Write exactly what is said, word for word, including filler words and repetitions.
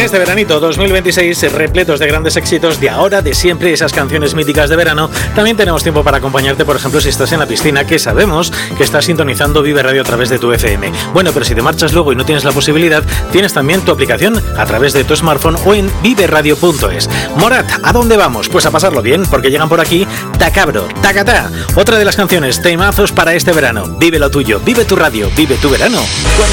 este veranito dos mil veintiséis, repletos de grandes éxitos de ahora, de siempre, esas canciones míticas de verano, también tenemos tiempo para acompañarte, por ejemplo, si estás en la piscina, que sabemos que estás sintonizando Vive Radio a través de tu F M. Bueno, pero si te marchas luego y no tienes la posibilidad, tienes también tu aplicación a través de tu smartphone o en vive radio punto es. Morat, ¿a dónde vamos? Pues a pasarlo bien, porque llegan por aquí Tacabro, Tacatá, otra de las canciones temazos para este verano. Vive lo tuyo, vive tu radio, vive tu verano. Cuando